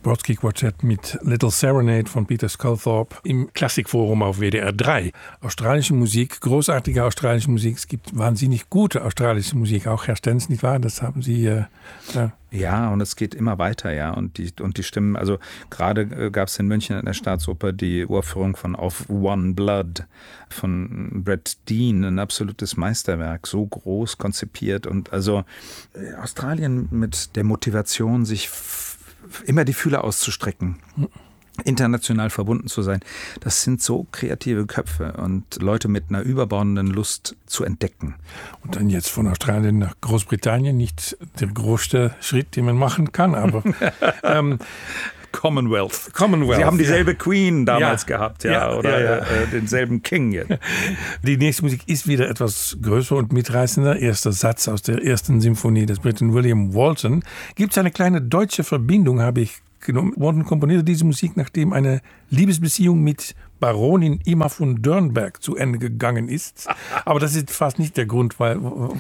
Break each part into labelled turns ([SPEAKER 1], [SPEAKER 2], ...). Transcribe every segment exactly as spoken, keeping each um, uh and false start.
[SPEAKER 1] Brodsky-Quartett mit Little Serenade von Peter Sculthorpe im Klassikforum auf W D R drei. Australische Musik, großartige australische Musik. Es gibt wahnsinnig gute australische Musik, auch Herr Stenz, nicht wahr? Das haben Sie... Äh, ja.
[SPEAKER 2] Ja, und es geht immer weiter, ja. Und die, und die Stimmen, also gerade äh, gab es in München in der Staatsoper die Uraufführung von Of One Blood von Brett Dean, ein absolutes Meisterwerk, so groß konzipiert. Und also äh, Australien mit der Motivation, sich f- immer die Fühler auszustrecken, international verbunden zu sein, das sind so kreative Köpfe und Leute mit einer überbordenden Lust zu entdecken.
[SPEAKER 1] Und dann jetzt von Australien nach Großbritannien, nicht der größte Schritt, den man machen kann, aber ähm,
[SPEAKER 2] Commonwealth.
[SPEAKER 1] Commonwealth.
[SPEAKER 2] Sie haben dieselbe
[SPEAKER 1] ja.
[SPEAKER 2] Queen damals
[SPEAKER 1] ja.
[SPEAKER 2] gehabt, ja,
[SPEAKER 1] ja
[SPEAKER 2] oder
[SPEAKER 1] ja, ja.
[SPEAKER 2] Äh, denselben King jetzt.
[SPEAKER 1] Die nächste Musik ist wieder etwas größer und mitreißender. Erster Satz aus der ersten Symphonie des Briten William Walton. Gibt es eine kleine deutsche Verbindung, habe ich genommen. Walton komponierte diese Musik, nachdem eine Liebesbeziehung mit Baronin Irma von Dörnberg zu Ende gegangen ist. Aber das ist fast nicht der Grund, weil...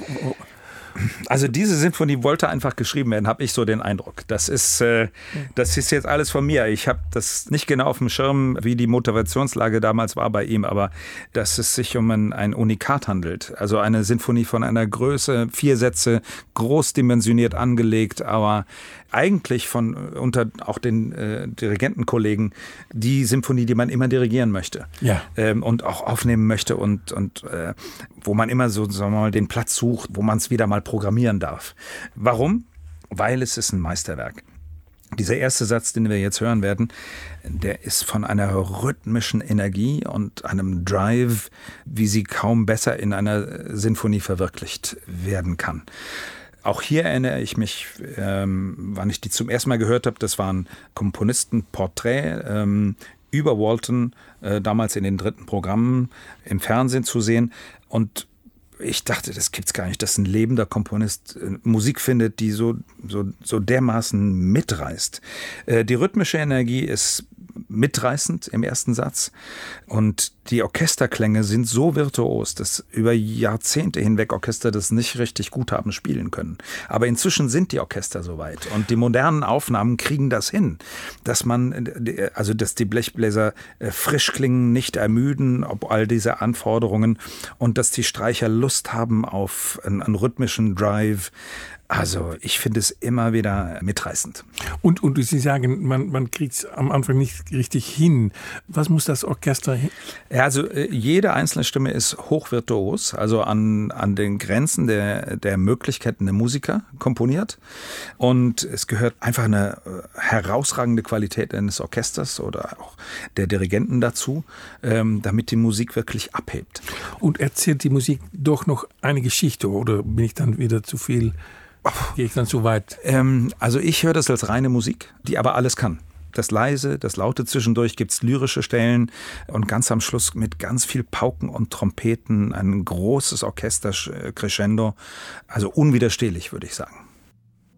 [SPEAKER 2] Also diese Sinfonie wollte einfach geschrieben werden, habe ich so den Eindruck. Das ist, äh, das ist jetzt alles von mir. Ich habe das nicht genau auf dem Schirm, wie die Motivationslage damals war bei ihm, aber dass es sich um ein, ein Unikat handelt. Also eine Sinfonie von einer Größe, vier Sätze, großdimensioniert angelegt, aber eigentlich von unter auch den äh, Dirigentenkollegen die Symphonie, die man immer dirigieren möchte,
[SPEAKER 1] ja.
[SPEAKER 2] ähm, und auch aufnehmen möchte und, und äh, wo man immer so, sagen wir mal, den Platz sucht, wo man es wieder mal programmieren darf. Warum? Weil es ist ein Meisterwerk. Dieser erste Satz, den wir jetzt hören werden, der ist von einer rhythmischen Energie und einem Drive, wie sie kaum besser in einer Sinfonie verwirklicht werden kann. Auch hier erinnere ich mich, ähm, wann ich die zum ersten Mal gehört habe, das war ein Komponistenporträt ähm, über Walton, äh, damals in den dritten Programmen im Fernsehen zu sehen. Und ich dachte, das gibt's gar nicht, dass ein lebender Komponist äh, Musik findet, die so, so, so dermaßen mitreißt. Äh, die rhythmische Energie ist mitreißend im ersten Satz und die Orchesterklänge sind so virtuos, dass über Jahrzehnte hinweg Orchester das nicht richtig gut haben spielen können. Aber inzwischen sind die Orchester soweit und die modernen Aufnahmen kriegen das hin, dass man, also dass die Blechbläser frisch klingen, nicht ermüden, ob all diese Anforderungen und dass die Streicher Lust haben auf einen, einen rhythmischen Drive. Also ich finde es immer wieder mitreißend.
[SPEAKER 1] Und, und Sie sagen, man, man kriegt es am Anfang nicht richtig hin. Was muss das Orchester hin?
[SPEAKER 2] Ja, also jede einzelne Stimme ist hochvirtuos, also an, an den Grenzen der, der Möglichkeiten der Musiker komponiert. Und es gehört einfach eine herausragende Qualität eines Orchesters oder auch der Dirigenten dazu, ähm, damit die Musik wirklich abhebt.
[SPEAKER 1] Und erzählt die Musik doch noch eine Geschichte oder bin ich dann wieder zu viel... Gehe ich dann zu weit?
[SPEAKER 2] Ähm, also ich höre das als reine Musik, die aber alles kann. Das Leise, das Laute zwischendurch, gibt's lyrische Stellen und ganz am Schluss mit ganz viel Pauken und Trompeten, ein großes Orchester-Crescendo. Also unwiderstehlich, würde ich sagen.